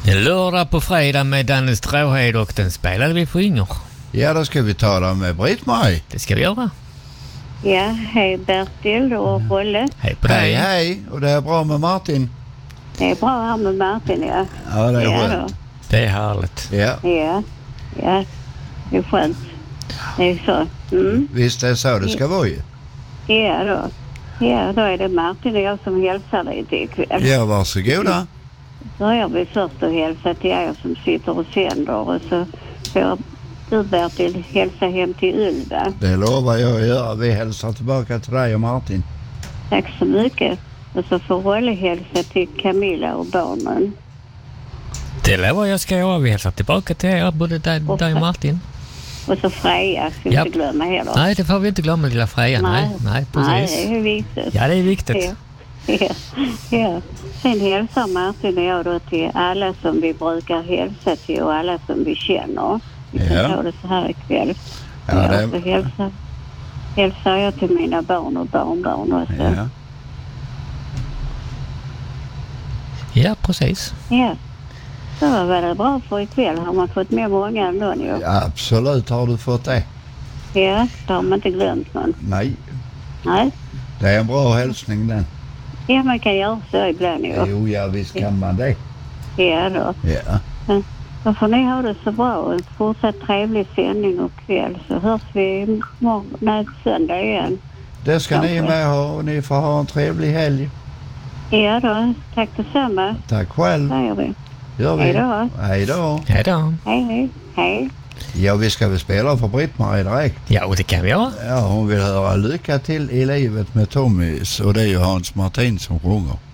Det är lördag på fredag med Danne Stråhed och den spelade vi för Inger. Ja, då ska vi tala med Britt-Marie. Det ska vi göra. Ja, hej Bertil och Rolle. Hej på dig. Hej. Och det är bra med Martin? Det är bra här med Martin, ja. Ja, det är Ja, skönt. Det är härligt. Ja. Ja, det är skönt. Det är så. Mm. Visst är det så det ska vara ju. Ja då. Ja, då är det Martin och jag som hälsar dig till ikväll. Ja, varsågoda. Börjar vi först att hälsa till er som sitter och sänder och så får du Bertil hälsa hem till Ulva. Det lovar jag att göra. Vi hälsar tillbaka till dig och Martin. Tack så mycket. Och så får Rolle hälsa till Camilla och barnen. Det lovar jag ska göra. Vi hälsar tillbaka till er, både dig och Martin. Och så Freja, ska vi inte glömma heller. Nej, det får vi inte glömma, lilla Freja. Nej, precis. Nej, det är viktigt. Ja, det är viktigt. Ja. Sen hälsar Martin och jag då till alla som vi brukar hälsa till och alla som vi känner. Vi kan ta det så här ikväll. Ja, det... Så hälsar jag till mina barn och barnbarn också. Ja. Ja, precis. Ja. Så var det bra för ikväll. Har man fått med många ändå nu? Ja, absolut har du fått det. Ja, då har man inte glömt någon. Nej. Nej. Det är en bra hälsning den. Ja, man kan göra så ibland ju. Jo, ja, visst kan man det. Ja då. Ja. Då får ni ha det så bra och en fortsatt trevlig sändning och kväll så hörs vi söndag igen. Det ska ni med ha och ni får ha en trevlig helg. Ja då, tack detsamma. Tack själv. Säger vi. Gör vi. Hej då. Hej då. Hej då. Hej. Ja, vi ska väl spela för Britt-Marie direkt. Ja, och det kan vi göra. Ja, hon vill höra Lycka till i livet med Tommys och det är ju Hans Martin som sjunger.